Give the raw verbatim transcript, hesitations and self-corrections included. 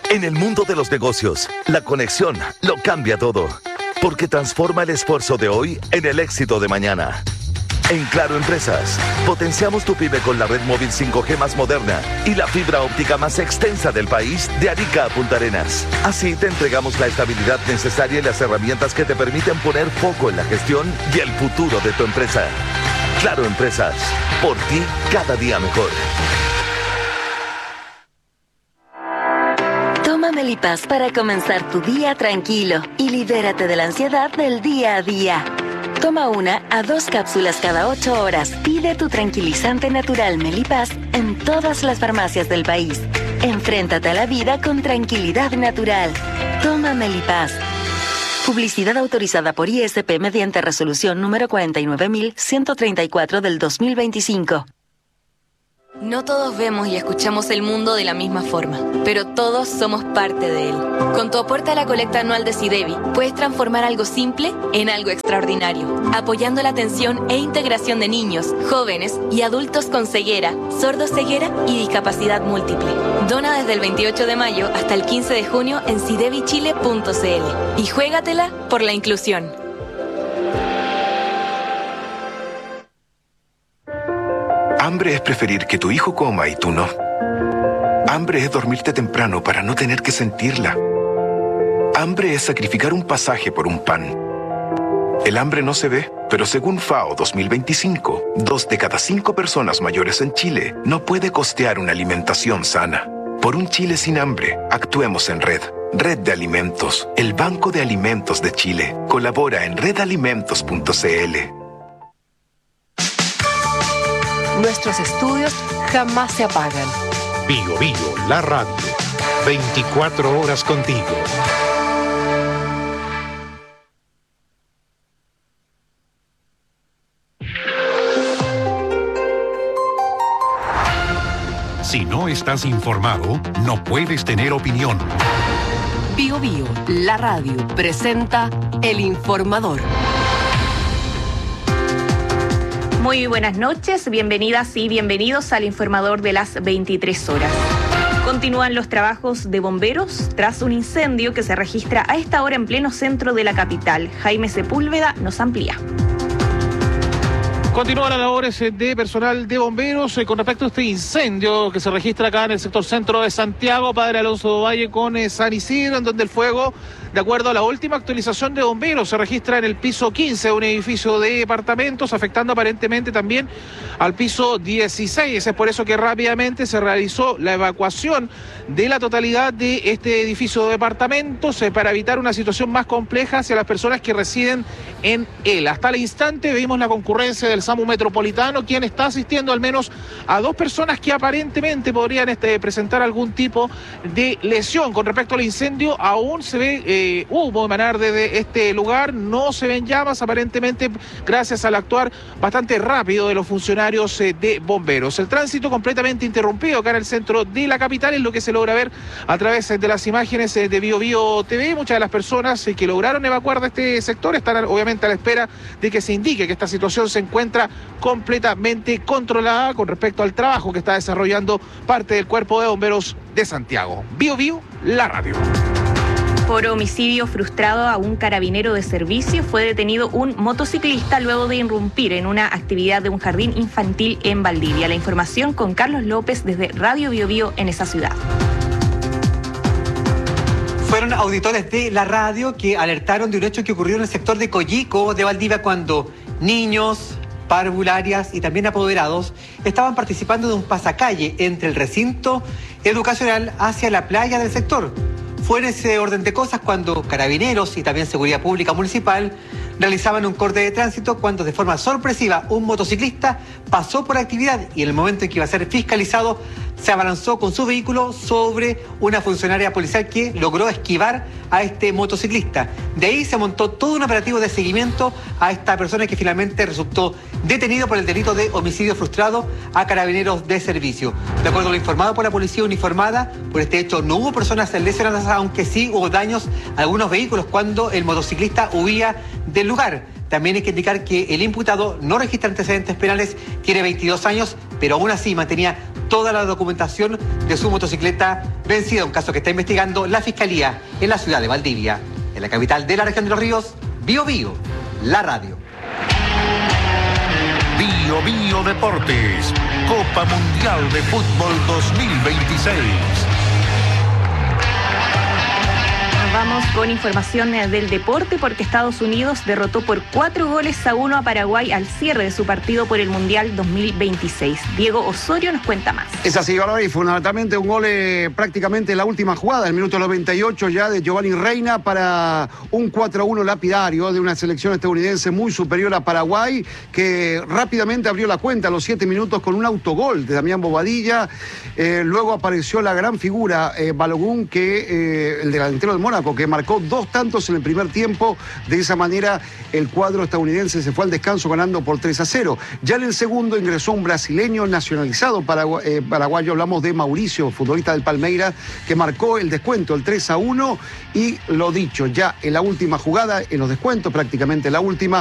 En el mundo de los negocios, la conexión lo cambia todo, porque transforma el esfuerzo de hoy en el éxito de mañana. En Claro Empresas, potenciamos tu pyme con la red móvil cinco G más moderna y la fibra óptica más extensa del país de Arica a Punta Arenas. Así te entregamos la estabilidad necesaria y las herramientas que te permiten poner foco en la gestión y el futuro de tu empresa. Claro Empresas, por ti cada día mejor. Toma Melipaz para comenzar tu día tranquilo y libérate de la ansiedad del día a día. Toma una a dos cápsulas cada ocho horas. Pide tu tranquilizante natural Melipaz en todas las farmacias del país. Enfréntate a la vida con tranquilidad natural. Toma Melipaz. Publicidad autorizada por I S P mediante resolución número cuarenta y nueve mil ciento treinta y cuatro del dos mil veinticinco. No todos vemos y escuchamos el mundo de la misma forma, pero todos somos parte de él. Con tu aporte a la colecta anual de SIDEBI, puedes transformar algo simple en algo extraordinario, apoyando la atención e integración de niños, jóvenes y adultos con ceguera, sordoceguera y discapacidad múltiple. Dona desde el veintiocho de mayo hasta el quince de junio en sidebi chile punto c l y juégatela por la inclusión. Hambre es preferir que tu hijo coma y tú no. Hambre es dormirte temprano para no tener que sentirla. Hambre es sacrificar un pasaje por un pan. El hambre no se ve, pero según FAO dos mil veinticinco, dos de cada cinco personas mayores en Chile no puede costear una alimentación sana. Por un Chile sin hambre, actuemos en red. Red de Alimentos, el Banco de Alimentos de Chile. Colabora en red alimentos punto c l. Nuestros estudios jamás se apagan. Bio Bio, la radio. veinticuatro horas contigo. Si no estás informado, no puedes tener opinión. Bio Bio, la radio, presenta El Informador. Muy buenas noches, bienvenidas y bienvenidos al Informador de las veintitrés horas. Continúan los trabajos de bomberos tras un incendio que se registra a esta hora en pleno centro de la capital. Jaime Sepúlveda nos amplía. Continúan las labores de personal de bomberos eh, con respecto a este incendio que se registra acá en el sector centro de Santiago, Padre Alonso Valle con eh, San Isidro, en donde el fuego, de acuerdo a la última actualización de bomberos, se registra en el piso quince de un edificio de departamentos, afectando aparentemente también al piso dieciséis. Es por eso que rápidamente se realizó la evacuación de la totalidad de este edificio de departamentos eh, para evitar una situación más compleja hacia las personas que residen en él. Hasta el instante vimos la concurrencia del SAMU Metropolitano, quien está asistiendo al menos a dos personas que aparentemente podrían este, presentar algún tipo de lesión. Con respecto al incendio, aún se ve eh, humo emanar desde este lugar, no se ven llamas, aparentemente gracias al actuar bastante rápido de los funcionarios eh, de bomberos. El tránsito completamente interrumpido acá en el centro de la capital es lo que se logra ver a través de las imágenes eh, de Bio Bio T V. Muchas de las personas eh, que lograron evacuar de este sector están obviamente a la espera de que se indique que esta situación se encuentra completamente controlada con respecto al trabajo que está desarrollando parte del Cuerpo de Bomberos de Santiago. Bio Bio, la radio. Por homicidio frustrado a un carabinero de servicio fue detenido un motociclista luego de irrumpir en una actividad de un jardín infantil en Valdivia. La información con Carlos López desde Radio Bio Bio en esa ciudad. Fueron auditores de la radio que alertaron de un hecho que ocurrió en el sector de Coyico de Valdivia cuando niños, parvularias y también apoderados estaban participando de un pasacalle entre el recinto educacional hacia la playa del sector. Fue en ese orden de cosas cuando carabineros y también seguridad pública municipal realizaban un corte de tránsito cuando de forma sorpresiva un motociclista pasó por actividad y en el momento en que iba a ser fiscalizado se abalanzó con su vehículo sobre una funcionaria policial que logró esquivar a este motociclista. De ahí se montó todo un operativo de seguimiento a esta persona que finalmente resultó detenido por el delito de homicidio frustrado a carabineros de servicio. De acuerdo a lo informado por la policía uniformada, por este hecho no hubo personas lesionadas, aunque sí hubo daños a algunos vehículos cuando el motociclista huía del lugar. También hay que indicar que el imputado no registra antecedentes penales, tiene veintidós años, pero aún así mantenía toda la documentación de su motocicleta vencida, un caso que está investigando la Fiscalía en la ciudad de Valdivia. En la capital de la región de Los Ríos, Bio Bio, la radio. Bio Bio Deportes, Copa Mundial de Fútbol dos mil veintiséis. Vamos con información del deporte porque Estados Unidos derrotó por cuatro goles a uno a Paraguay al cierre de su partido por el Mundial dos mil veintiséis. Diego Osorio nos cuenta más. Es así, Valeria, fundamentalmente un gol eh, prácticamente en la última jugada, el minuto noventa y ocho ya de Giovanni Reina para un cuatro a uno lapidario de una selección estadounidense muy superior a Paraguay, que rápidamente abrió la cuenta a los siete minutos con un autogol de Damián Bobadilla. Eh, luego apareció la gran figura eh, Balogun, que eh, el delantero del Mónaco, que marcó dos tantos en el primer tiempo. De esa manera el cuadro estadounidense se fue al descanso ganando por tres a cero. Ya en el segundo ingresó un brasileño nacionalizado paragu eh, paraguayo, hablamos de Mauricio, futbolista del Palmeiras, que marcó el descuento, el tres a uno, y lo dicho, ya en la última jugada, en los descuentos, prácticamente la última,